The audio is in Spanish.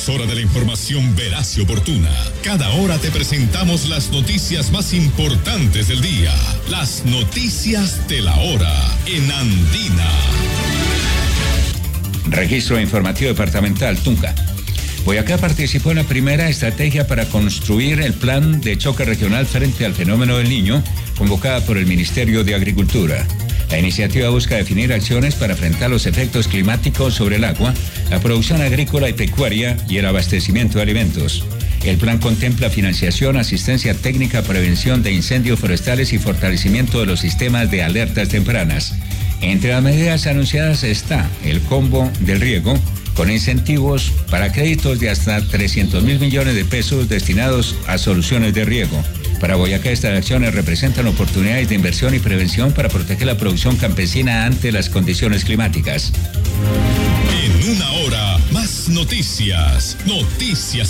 Es hora de la información veraz y oportuna. Cada hora te presentamos las noticias más importantes del día. Las noticias de la hora en Andina. Registro informativo departamental, Tunja. Boyacá participó en la primera estrategia para construir el plan de choque regional frente al fenómeno del Niño, convocada por el Ministerio de Agricultura. La iniciativa busca definir acciones para enfrentar los efectos climáticos sobre el agua, la producción agrícola y pecuaria y el abastecimiento de alimentos. El plan contempla financiación, asistencia técnica, prevención de incendios forestales y fortalecimiento de los sistemas de alertas tempranas. Entre las medidas anunciadas está el combo del riego, con incentivos para créditos de hasta 300.000 millones de pesos destinados a soluciones de riego. Para Boyacá, estas acciones representan oportunidades de inversión y prevención para proteger la producción campesina ante las condiciones climáticas. En una hora, más noticias. Noticias